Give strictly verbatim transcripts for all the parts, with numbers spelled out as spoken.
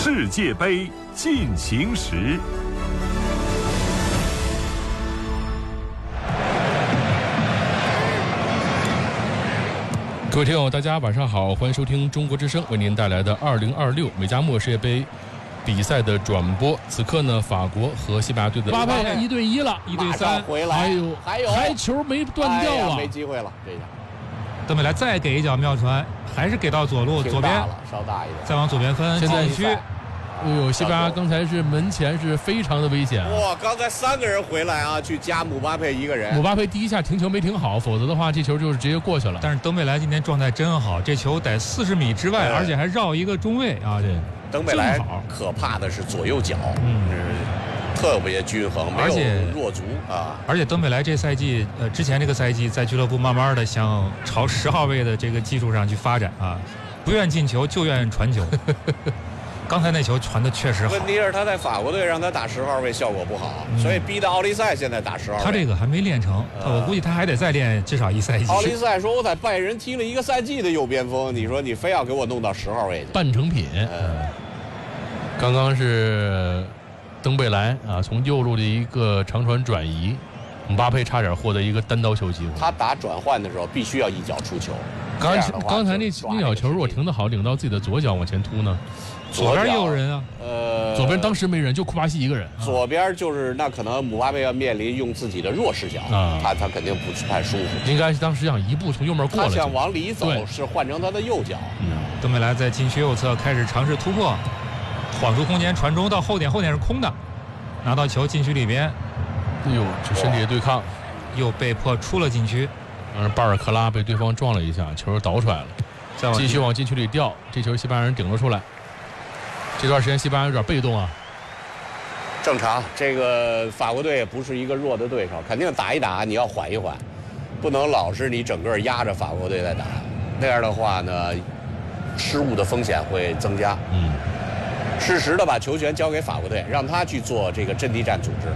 世界杯进行时。 各位听友，大家晚上好，欢迎收听中国之声为您带来的二零二六美加墨世界杯比赛的转播。此刻呢，法国和西班牙队的巴佩一对一了，一对三， 回来， 还有还有还球没断掉啊， 哎、没机会了，这下。 登贝莱再给一脚妙传，还是给到左路左边， 稍大一点， 再往左边分。 现在禁区， 哎呦，西班牙刚才是门前是非常的危险、啊。 哇，刚才三个人回来啊，去加姆巴佩一个人。 姆巴佩第一下停球没停好，否则的话这球就是直接过去了。 但是登贝莱今天状态真好，这球在四十米之外，而且还绕一个中卫啊，这登贝莱可怕的是左右脚，嗯。特别均衡，没有弱足啊！ 而且登贝莱这赛季，呃，之前这个赛季在俱乐部慢慢的向朝十号位的这个技术上去发展啊，不愿进球就愿传球。刚才那球传的确实好。 问题是他在法国队让他打十号位效果不好，嗯、所以逼得奥利赛现在打十号位。 他这个还没练成，呃、我估计他还得再练至少一赛季。 奥利赛说：“我在拜仁踢了一个赛季的右边锋，你说你非要给我弄到十号位去？ 半成品。嗯，刚刚是。登贝莱啊，从右路的一个长传转移，姆巴佩差点获得一个单刀球机会。 他打转换的时候必须要一脚出球。 刚刚才那那脚球如果停得好，领到自己的左脚往前突呢？ 左边也有人啊， 呃， 左边当时没人，就库巴西一个人。 啊、左边就是那可能姆巴佩要面临用自己的弱势脚啊，他他肯定不是太舒服。 应该是当时想一步从右面过了， 他想往里走是换成他的右脚。 嗯，登贝莱在禁区右侧开始尝试突破。晃出空间，传中到后点，后点是空的，拿到球禁区里边， 哎呦，这身体的对抗， 又被迫出了禁区， 而巴尔克拉被对方撞了一下，球倒出来了，继续往禁区里掉，这球西班牙人顶了出来。这段时间西班牙有点被动啊， 正常，这个法国队也不是一个弱的对手，肯定打一打你要缓一缓，不能老是你整个压着法国队在打，那样的话呢，失误的风险会增加。嗯。适时的把球权交给法国队，让他去做这个阵地战组织，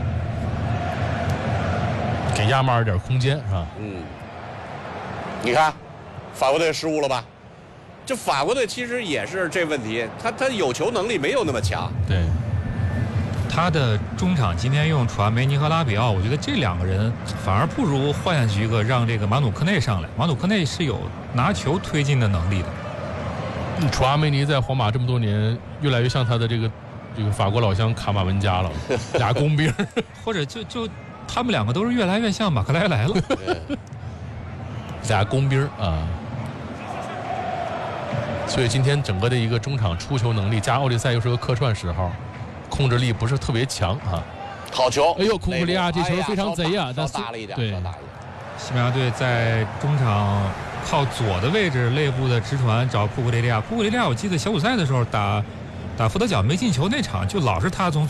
给亚马尔点空间是吧？ 嗯，你看，法国队失误了吧？这法国队其实也是这问题，他他有球能力没有那么强。 对， 他的中场今天用楚阿梅尼和拉比奥，我觉得这两个人反而不如换下去一个让这个马努科内上来。马努科内是有拿球推进的能力的。 楚阿梅尼在皇马这么多年，越来越像他的这个这个法国老乡卡马文加了，俩工兵， 或者就就他们两个都是越来越像马克莱莱了， 俩工兵啊。所以今天整个的一个中场出球能力，加奥利赛又是个客串十号，控制力不是特别强啊。 好球！ 哎呦，库库利亚这球非常贼啊， 但是大了一点， 对， 西班牙队在中场。靠左的位置内部的直传找库库雷利亚，库库雷利亚我记得小组赛的时候打打福德角没进球那场，就老是他从